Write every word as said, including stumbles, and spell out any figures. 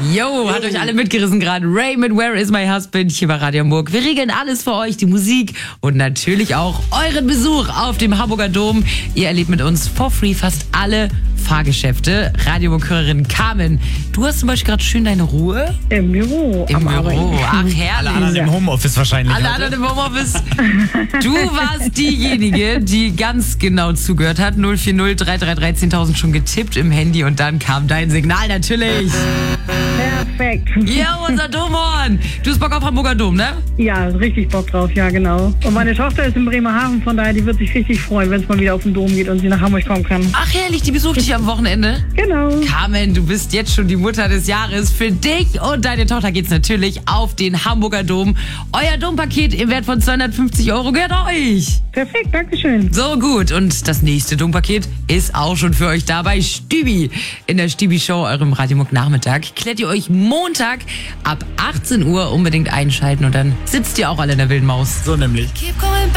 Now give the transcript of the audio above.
Yo, hat euch alle mitgerissen gerade. Ray mit Where is my husband hier bei Radio Hamburg. Wir regeln alles für euch, die Musik und natürlich auch euren Besuch auf dem Hamburger Dom. Ihr erlebt mit uns for free fast alle Fahrgeschäfte. Radio Hamburg-Hörerin Carmen, du hast zum Beispiel gerade schön deine Ruhe? Im Büro. Im Büro, Arbeiten. ach herrlich. Alle anderen im Homeoffice wahrscheinlich. Alle heute. anderen im Homeoffice. Du warst diejenige, die ganz genau zugehört hat. null vier null drei drei drei zehntausend schon getippt im Handy und dann kam dein Signal natürlich. Perfekt. Ja, unser Domhorn. Du hast Bock auf Hamburger Dom, ne? Ja, richtig Bock drauf, ja genau. Und meine Tochter ist in Bremerhaven, von daher, die wird sich richtig freuen, wenn es mal wieder auf den Dom geht und sie nach Hamburg kommen kann. Ach herrlich, die besucht dich am Wochenende. Genau. Carmen, du bist jetzt schon die Mutter des Jahres. Für dich und deine Tochter geht's natürlich auf den Hamburger Dom. Euer Dompaket im Wert von zweihundertfünfzig Euro gehört euch. Perfekt, dankeschön. So gut, und das nächste Dompaket ist auch schon für euch da bei Stübi. In der Stübi-Show, eurem Radio Hamburg Nachmittag, klärt ihr euch Montag ab achtzehn Uhr unbedingt einschalten und dann sitzt ihr auch alle in der wilden Maus. So nämlich. Keep going back.